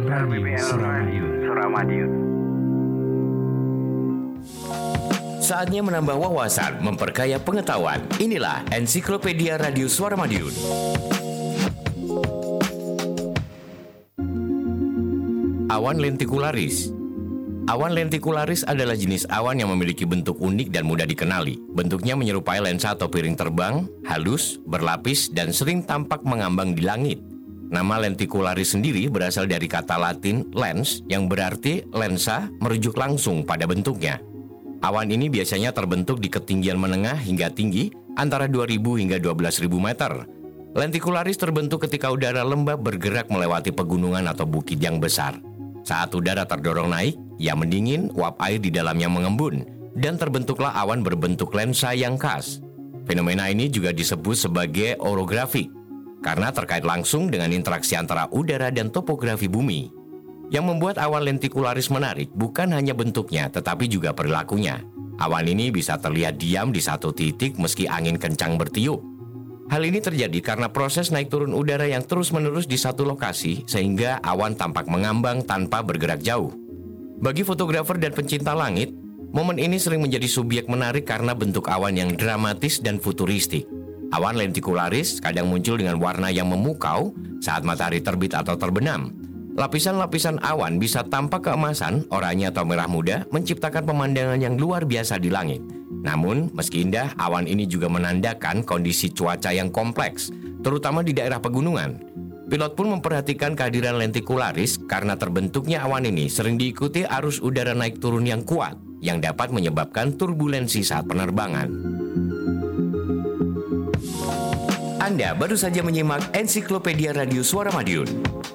Suramadiun. Saatnya menambah wawasan, memperkaya pengetahuan. Inilah Ensiklopedia Radio Suara Madiun. Awan lentikularis. Awan lentikularis adalah jenis awan yang memiliki bentuk unik dan mudah dikenali. Bentuknya menyerupai lensa atau piring terbang, halus, berlapis, dan sering tampak mengambang di langit. Nama lentikularis sendiri berasal dari kata Latin lens, yang berarti lensa, merujuk langsung pada bentuknya. Awan ini biasanya terbentuk di ketinggian menengah hingga tinggi, antara 2.000 hingga 12.000 meter. Lentikularis terbentuk ketika udara lembab bergerak melewati pegunungan atau bukit yang besar. Saat udara terdorong naik, ia mendingin, uap air di dalamnya mengembun, dan terbentuklah awan berbentuk lensa yang khas. Fenomena ini juga disebut sebagai orografi, karena terkait langsung dengan interaksi antara udara dan topografi bumi. Yang membuat awan lentikularis menarik bukan hanya bentuknya, tetapi juga perilakunya. Awan ini bisa terlihat diam di satu titik meski angin kencang bertiup. Hal ini terjadi karena proses naik turun udara yang terus-menerus di satu lokasi, sehingga awan tampak mengambang tanpa bergerak jauh. Bagi fotografer dan pencinta langit, momen ini sering menjadi subjek menarik karena bentuk awan yang dramatis dan futuristik. Awan lentikularis kadang muncul dengan warna yang memukau saat matahari terbit atau terbenam. Lapisan-lapisan awan bisa tampak keemasan, oranye atau merah muda, menciptakan pemandangan yang luar biasa di langit. Namun, meski indah, awan ini juga menandakan kondisi cuaca yang kompleks, terutama di daerah pegunungan. Pilot pun memperhatikan kehadiran lentikularis karena terbentuknya awan ini sering diikuti arus udara naik turun yang kuat, yang dapat menyebabkan turbulensi saat penerbangan. Anda baru saja menyimak Ensiklopedia Radio Suara Madiun.